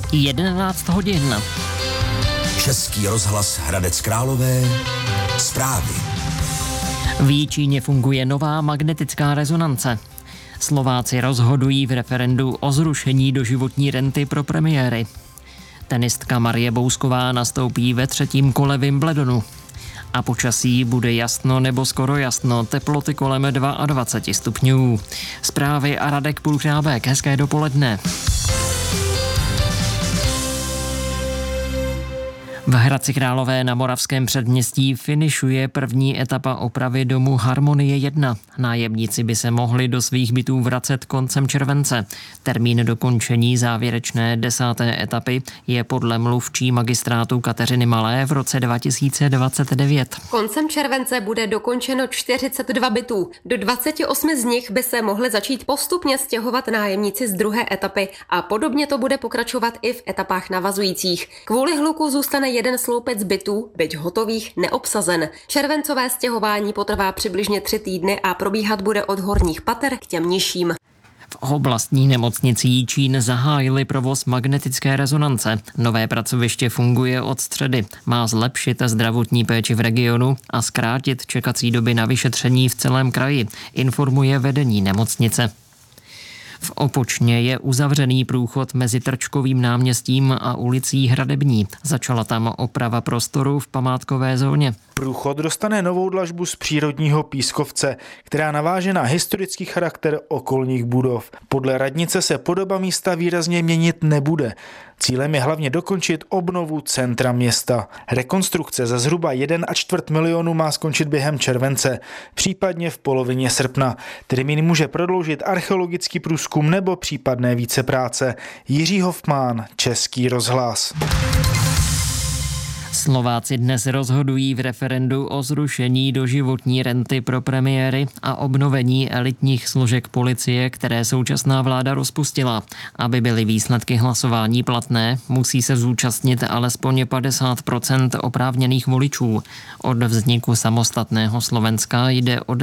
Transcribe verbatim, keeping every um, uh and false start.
jedenáct hodin. Český rozhlas Hradec Králové. Zprávy. V Jičíně funguje nová magnetická rezonance. Slováci rozhodují v referendu o zrušení doživotní renty pro premiéry. Tenistka Marie Bousková nastoupí ve třetím kole Wimbledonu. A počasí bude jasno nebo skoro jasno, teploty kolem dvacet dva stupňů. Zprávy a Radek Půlhřábek, hezké dopoledne. V Hradci Králové na Moravském předměstí finišuje první etapa opravy domu Harmonie jedna. Nájemníci by se mohli do svých bytů vracet koncem července. Termín dokončení závěrečné desáté etapy je podle mluvčí magistrátu Kateřiny Malé v roce dva tisíce dvacet devět. Koncem července bude dokončeno čtyřicet dva bytů. Do dvacet osm z nich by se mohli začít postupně stěhovat nájemníci z druhé etapy a podobně to bude pokračovat i v etapách navazujících. Kvůli hluku zůstane jeden sloupec bytů, byť hotových, neobsazen. Červencové stěhování potrvá přibližně tři týdny a probíhat bude od horních pater k těm nižším. V oblastní nemocnici Jičín zahájili provoz magnetické rezonance. Nové pracoviště funguje od středy. Má zlepšit zdravotní péči v regionu a zkrátit čekací doby na vyšetření v celém kraji, informuje vedení nemocnice. V Opočně je uzavřený průchod mezi Trčkovým náměstím a ulicí Hradební. Začala tam oprava prostoru v památkové zóně. Průchod dostane novou dlažbu z přírodního pískovce, která naváže na historický charakter okolních budov. Podle radnice se podoba místa výrazně měnit nebude. Cílem je hlavně dokončit obnovu centra města. Rekonstrukce za zhruba jeden a čtvrt milionu má skončit během července, případně v polovině srpna. Termín může prodloužit archeologický průzkum nebo případné vícepráce. Jiří Hofmann, Český rozhlas. Slováci dnes rozhodují v referendu o zrušení doživotní renty pro premiéry a obnovení elitních složek policie, které současná vláda rozpustila. Aby byly výsledky hlasování platné, musí se zúčastnit alespoň padesát procent oprávněných voličů. Od vzniku samostatného Slovenska jde o